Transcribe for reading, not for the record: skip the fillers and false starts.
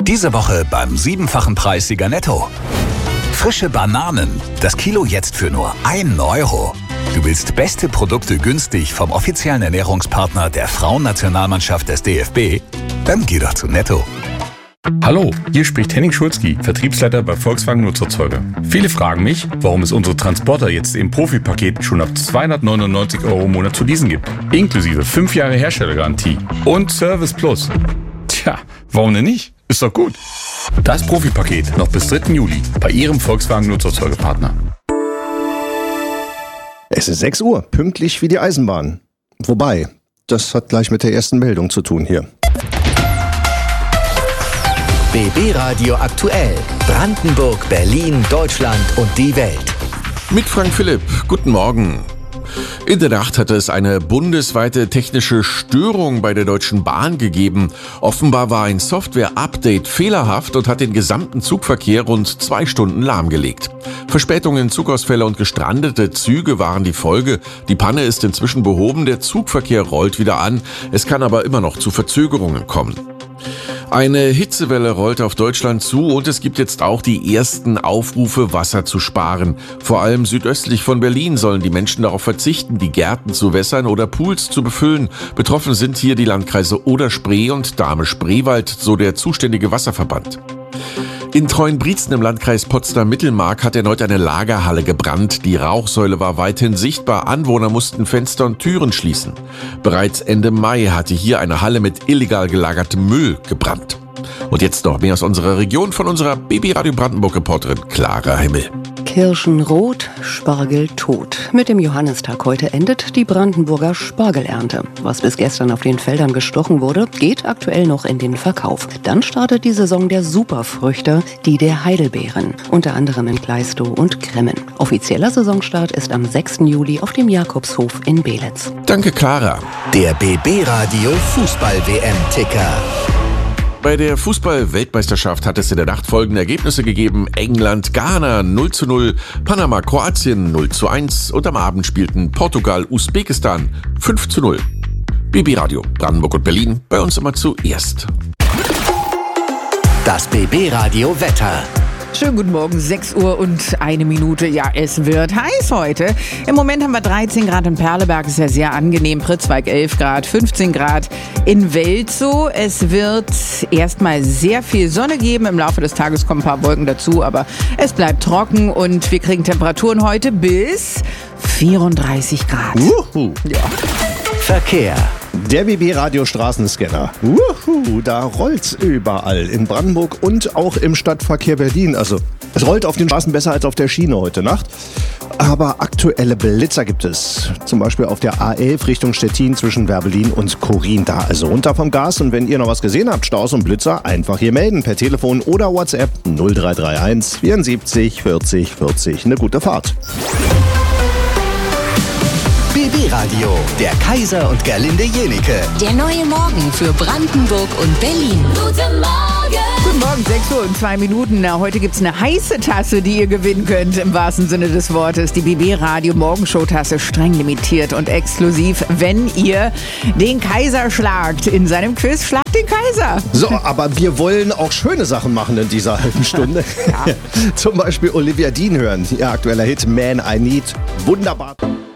Diese Woche beim 7-fachen Preis Sieger Netto. Frische Bananen. Das Kilo jetzt für nur 1 Euro. Du willst beste Produkte günstig vom offiziellen Ernährungspartner der Frauennationalmannschaft des DFB? Dann geh doch zu Netto. Hallo, hier spricht Henning Schulzki, Vertriebsleiter bei Volkswagen Nutzerzeuger. Viele fragen mich, warum es unsere Transporter jetzt im Profipaket schon ab 299 € im Monat zu leasen gibt. Inklusive 5 Jahre Herstellergarantie und Service Plus. Tja, warum denn nicht? Ist doch gut. Das Profipaket noch bis 3. Juli bei Ihrem Volkswagen Nutzerzeugerpartner. Es ist 6 Uhr, pünktlich wie die Eisenbahn. Wobei, das hat gleich mit der ersten Meldung zu tun hier. BB Radio aktuell. Brandenburg, Berlin, Deutschland und die Welt. Mit Frank Philipp. Guten Morgen. In der Nacht hatte es eine bundesweite technische Störung bei der Deutschen Bahn gegeben. Offenbar war ein Software-Update fehlerhaft und hat den gesamten Zugverkehr rund 2 Stunden lahmgelegt. Verspätungen, Zugausfälle und gestrandete Züge waren die Folge. Die Panne ist inzwischen behoben, der Zugverkehr rollt wieder an. Es kann aber immer noch zu Verzögerungen kommen. Eine Hitzewelle rollt auf Deutschland zu und es gibt jetzt auch die ersten Aufrufe, Wasser zu sparen. Vor allem südöstlich von Berlin sollen die Menschen darauf verzichten, die Gärten zu wässern oder Pools zu befüllen. Betroffen sind hier die Landkreise Oder-Spree und Dahme-Spreewald, so der zuständige Wasserverband. In Treuenbrietzen im Landkreis Potsdam-Mittelmark hat erneut eine Lagerhalle gebrannt. Die Rauchsäule war weithin sichtbar. Anwohner mussten Fenster und Türen schließen. Bereits Ende Mai hatte hier eine Halle mit illegal gelagertem Müll gebrannt. Und jetzt noch mehr aus unserer Region von unserer BB Radio Brandenburg-Reporterin Clara Himmel. Kirschen rot, Spargel tot. Mit dem Johannistag heute endet die Brandenburger Spargelernte. Was bis gestern auf den Feldern gestochen wurde, geht aktuell noch in den Verkauf. Dann startet die Saison der Superfrüchte, die der Heidelbeeren. Unter anderem in Glaistow und Grimmen. Offizieller Saisonstart ist am 6. Juli auf dem Jakobshof in Belitz. Danke, Clara. Der BB Radio Fußball-WM-Ticker. Bei der Fußball-Weltmeisterschaft hat es in der Nacht folgende Ergebnisse gegeben. England, Ghana 0:0, Panama, Kroatien 0:1 und am Abend spielten Portugal, Usbekistan 5:0. BB Radio, Brandenburg und Berlin, bei uns immer zuerst. Das BB Radio Wetter. Schönen guten Morgen, 6 Uhr und 1 Minute. Ja, es wird heiß heute. Im Moment haben wir 13 Grad in Perleberg, ist ja sehr angenehm. Pritzwalk 11 Grad, 15 Grad in Welzow. Es wird erstmal sehr viel Sonne geben. Im Laufe des Tages kommen ein paar Wolken dazu, aber es bleibt trocken und wir kriegen Temperaturen heute bis 34 Grad. Ja. Verkehr. Der BB-Radio-Straßenscanner. Da rollt's überall. In Brandenburg und auch im Stadtverkehr Berlin. Also, es rollt auf den Straßen besser als auf der Schiene heute Nacht. Aber aktuelle Blitzer gibt es. Zum Beispiel auf der A11 Richtung Stettin zwischen Werbelin und Korin. Da also runter vom Gas. Und wenn ihr noch was gesehen habt, Staus und Blitzer, einfach hier melden. Per Telefon oder WhatsApp 0331 74 40 40. Eine gute Fahrt. BB Radio, der Kaiser und Gerlinde Jenike. Der neue Morgen für Brandenburg und Berlin. Guten Morgen! Guten Morgen, 6 Uhr und 2 Minuten. Na, heute gibt's eine heiße Tasse, die ihr gewinnen könnt, im wahrsten Sinne des Wortes. Die BB Radio Morgenshow-Tasse, streng limitiert und exklusiv, wenn ihr den Kaiser schlagt. In seinem Quiz schlagt den Kaiser. So, aber wir wollen auch schöne Sachen machen in dieser halben Stunde. Ja. Zum Beispiel Olivia Dean hören. Ihr aktueller Hit Man I Need. Wunderbar.